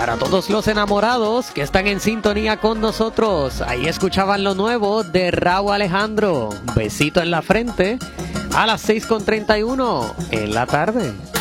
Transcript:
Para todos los enamorados que están en sintonía con nosotros, ahí escuchaban lo nuevo de Rauw Alejandro. Besito en la frente a las 6:31 en la tarde.